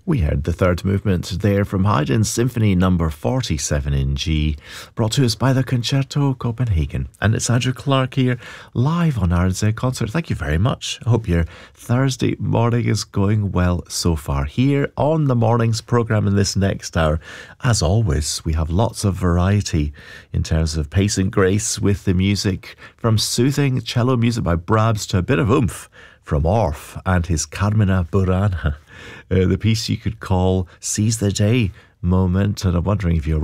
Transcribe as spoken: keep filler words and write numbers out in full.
We heard the third movement there from Haydn's Symphony number forty-seven in G, brought to us by the Concerto Copenhagen. And it's Andrew Clark here, live on R Z Concert. Thank you very much. I hope your Thursday morning is going well so far. Here on the morning's programme in this next hour, as always, we have lots of variety in terms of pace and grace with the music, from soothing cello music by Brahms to a bit of oomph from Orff and his Carmina Burana. Uh, the piece you could call Seize the Day moment, and I'm wondering if you're